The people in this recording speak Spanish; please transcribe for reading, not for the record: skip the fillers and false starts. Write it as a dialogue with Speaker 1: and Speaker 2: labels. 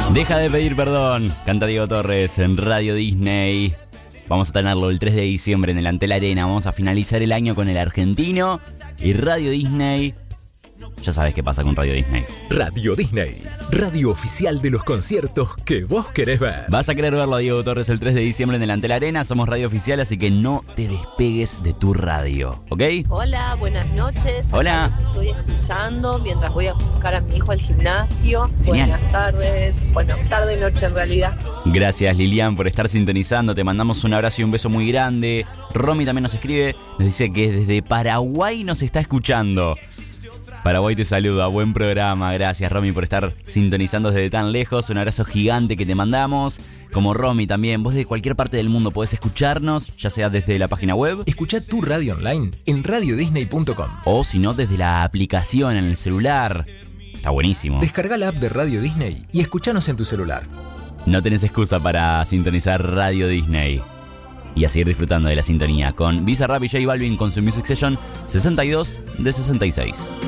Speaker 1: Deja de pedir perdón, canta Diego Torres en Radio Disney. Vamos a tenerlo el 3 de diciembre en el Antel Arena. Vamos a finalizar el año con el Argentino y Radio Disney. Ya sabes qué pasa con Radio Disney.
Speaker 2: Radio Disney, radio oficial de los conciertos que vos querés ver.
Speaker 1: Vas a querer verlo a Diego Torres el 3 de diciembre en el Antel Arena. Somos radio oficial, así que no te despegues de tu radio, ¿ok?
Speaker 3: Hola, buenas noches.
Speaker 1: Hola.
Speaker 3: Acá los estoy escuchando mientras voy a buscar a mi hijo al gimnasio.
Speaker 1: Genial.
Speaker 3: Buenas tardes. Bueno, tarde-noche en realidad.
Speaker 1: Gracias, Lilian, por estar sintonizando. Te mandamos un abrazo y un beso muy grande. Romy también nos escribe. Nos dice que desde Paraguay nos está escuchando. Paraguay te saluda, buen programa. Gracias, Romy, por estar sintonizando desde tan lejos. Un abrazo gigante que te mandamos. Como Romy también, vos de cualquier parte del mundo podés escucharnos, ya sea desde la página web.
Speaker 2: Escuchá tu radio online en radiodisney.com.
Speaker 1: O si no, desde la aplicación en el celular. Está buenísimo.
Speaker 2: Descarga la app de Radio Disney y escuchanos en tu celular.
Speaker 1: No tenés excusa para sintonizar Radio Disney. Y a seguir disfrutando de la sintonía con Bizarrap y J Balvin con su Music Session 62 de 66.